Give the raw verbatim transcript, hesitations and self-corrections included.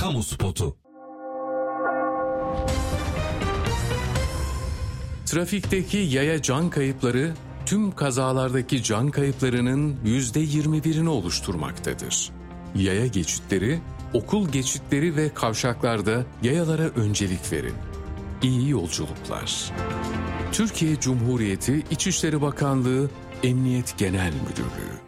Kamu spotu. Trafikteki yaya can kayıpları tüm kazalardaki can kayıplarının yüzde yirmi birini oluşturmaktadır. Yaya geçitleri, okul geçitleri ve kavşaklarda yayalara öncelik verin. İyi yolculuklar. Türkiye Cumhuriyeti İçişleri Bakanlığı Emniyet Genel Müdürlüğü.